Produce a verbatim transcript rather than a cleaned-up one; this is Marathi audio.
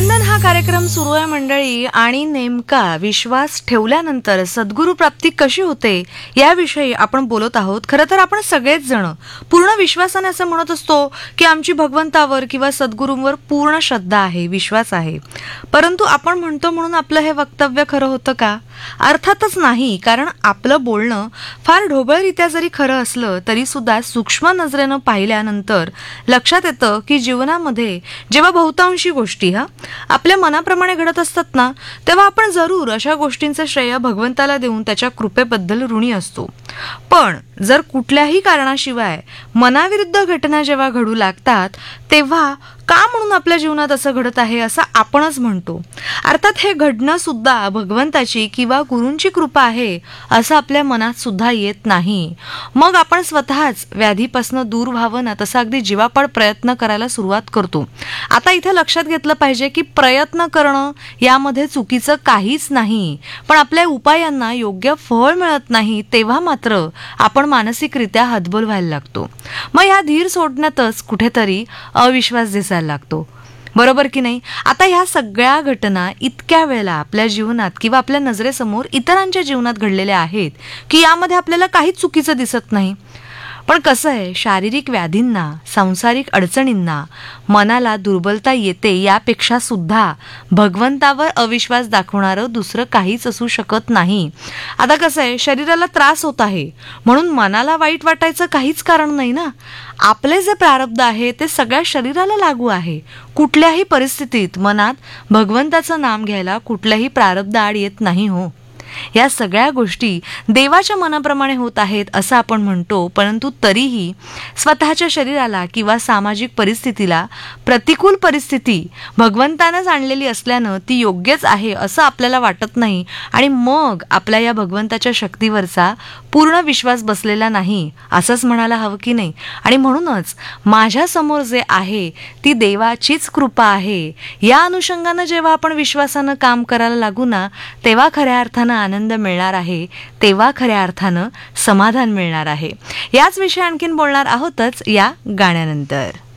वंदन हा कार्यक्रम सुरू आहे मंडळी, आणि नेमका विश्वास ठेवल्यानंतर सद्गुरू प्राप्ती कशी होते याविषयी आपण बोलत आहोत. खरं तर आपण सगळेच जण पूर्ण विश्वासाने असं म्हणत असतो की आमची भगवंतावर किंवा सद्गुरूंवर पूर्ण श्रद्धा आहे, विश्वास आहे. परंतु आपण म्हणतो म्हणून आपलं हे वक्तव्य खरं होतं का? अर्थातच नाही. कारण आपलं बोलणं फार ढोबळरित्या जरी खरं असलं तरी सुद्धा सूक्ष्म नजरेनं पाहिल्यानंतर लक्षात येतं की जीवनामध्ये जेव्हा बहुतांशी गोष्टी हा आपल्या मनाप्रमाणे घडत असतात ना, तेव्हा आपण जरूर अशा गोष्टींचं श्रेय भगवंताला देऊन त्याच्या कृपेबद्दल ऋणी असतो. पण जर कुठल्याही कारणाशिवाय मनाविरुद्ध घटना जेव्हा घडू लागतात तेव्हा का म्हणून आपल्या जीवनात असं घडत आहे असं आपणच म्हणतो. अर्थात हे घडणं सुद्धा भगवंताची किंवा गुरूंची कृपा आहे असं आपल्या मनात सुद्धा येत नाही. मग आपण स्वतःच व्याधीपासून दूर व्हावं ना तसा अगदी जीवापाड प्रयत्न करायला सुरुवात करतो. आता इथे लक्षात घेतलं पाहिजे की प्रयत्न करणं यामध्ये चुकीचं काहीच नाही, पण आपल्या उपायांना योग्य फळ मिळत नाही तेव्हा मात्र आपण मानसिकरित्या हतबल व्हायला लागतो. मग ह्या धीर सोडण्यातच कुठेतरी अविश्वास दिसायला लागतो. बरोबर की नाही? आता ह्या सगळ्या घटना इतक्या वेळेला आपल्या जीवनात किंवा आपल्या नजरेसमोर इतरांच्या जीवनात घडलेल्या आहेत की यामध्ये आपल्याला काहीच चुकीचं दिसत नाही. पण कसं आहे, शारीरिक व्याधींना, सांसारिक अडचणींना मनाला दुर्बलता येते यापेक्षा सुद्धा भगवंतावर अविश्वास दाखवणारं दुसरं काहीच असू शकत नाही. आता कसं आहे, शरीराला त्रास होत आहे म्हणून मनाला वाईट वाटायचं काहीच कारण नाही ना. आपले जे प्रारब्ध आहे ते सगळ्या शरीराला लागू आहे. कुठल्याही परिस्थितीत मनात भगवंताचं नाम घ्यायला कुठल्याही प्रारब्ध आड येत नाही हो. या सगळ्या गोष्टी देवाच्या मनाप्रमाणे होत आहेत असं आपण म्हणतो, परंतु तरीही स्वतःच्या शरीराला किंवा सामाजिक परिस्थितीला प्रतिकूल परिस्थिती भगवंतानंच आणलेली असल्यानं ती योग्यच आहे असं आपल्याला वाटत नाही, आणि मग आपल्या या भगवंताच्या शक्तीवरचा पूर्ण विश्वास बसलेला नाही असंच म्हणायला हवं की नाही. आणि म्हणूनच माझ्यासमोर जे आहे ती देवाचीच कृपा आहे या अनुषंगानं जेव्हा आपण विश्वासानं काम करायला लागू ना तेव्हा खऱ्या अर्थानं आनंद मिळणार आहे, तेव्हा खऱ्या अर्थानं समाधान मिळणार आहे. याच विषयी आणखीन बोलणार आहोतच या गाण्यानंतर.